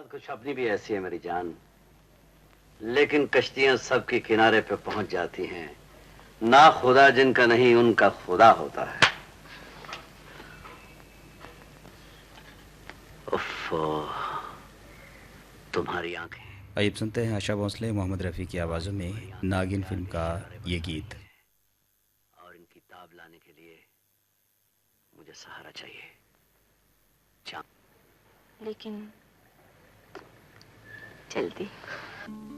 बात कुछ अपनी भी ऐसी है मेरी जान, लेकिन कश्तियां सबके किनारे पे पहुंच जाती हैं। ना खुदा जिनका नहीं उनका खुदा होता है। उफ़, तुम्हारी आंखें। आइए सुनते हैं आशा भोसले, मोहम्मद रफ़ी की आवाज़ों में नागिन फिल्म का ये गीत। और इनकी ताब लाने के लिए मुझे सहारा चाहिए। लेकिन जल्दी